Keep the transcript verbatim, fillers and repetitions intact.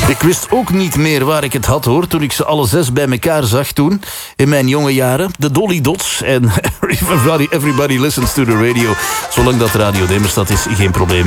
Ik wist ook niet meer waar ik het had, hoor, toen ik ze alle zes bij elkaar zag toen, in mijn jonge jaren. De Dolly Dots en everybody, everybody listens to the radio. Zolang dat Radio Demerstad is, geen probleem.